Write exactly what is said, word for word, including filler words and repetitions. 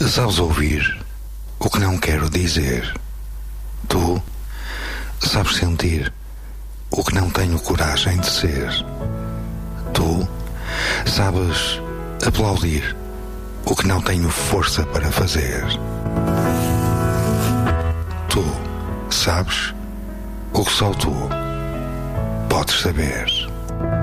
Sabes ouvir o que não quero dizer. Tu sabes sentir o que não tenho coragem de ser. Tu sabes aplaudir o que não tenho força para fazer. Tu sabes o que só tu podes saber.